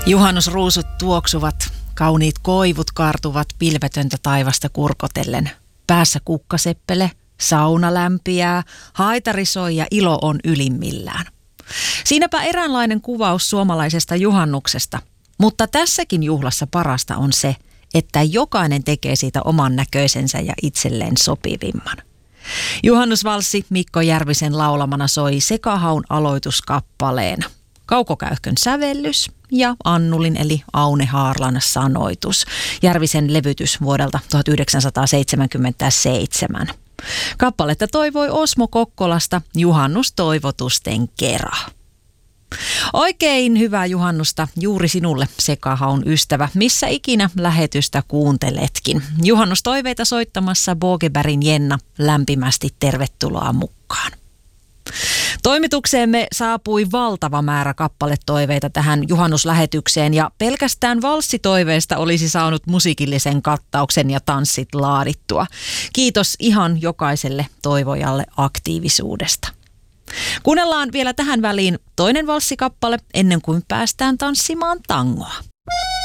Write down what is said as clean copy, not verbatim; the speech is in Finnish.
Juhannusruusut tuoksuvat, kauniit koivut kaartuvat pilvetöntä taivasta kurkotellen. Päässä kukkaseppele, sauna lämpiää, haitari soi ja ilo on ylimmillään. Siinäpä eräänlainen kuvaus suomalaisesta juhannuksesta. Mutta tässäkin juhlassa parasta on se, että jokainen tekee siitä oman näköisensä ja itselleen sopivimman. Juhannusvalssi Mikko Järvisen laulamana soi Sekahaun aloituskappaleena. Kauko Käyhkön sävellys ja Annulin eli Aune Haarlan sanoitus. Järvisen levytys vuodelta 1977. Kappaletta toivoi Osmo Kokkolasta juhannustoivotusten kera. Oikein hyvää juhannusta juuri sinulle, Sekahaun ystävä, missä ikinä lähetystä kuunteletkin. Juhannustoiveita soittamassa Bogebergin Jenna, lämpimästi tervetuloa mukaan. Toimitukseemme saapui valtava määrä kappaletoiveita tähän juhannuslähetykseen ja pelkästään valssitoiveista olisi saanut musiikillisen kattauksen ja tanssit laadittua. Kiitos ihan jokaiselle toivojalle aktiivisuudesta. Kuunnellaan vielä tähän väliin toinen valssikappale ennen kuin päästään tanssimaan tangoa.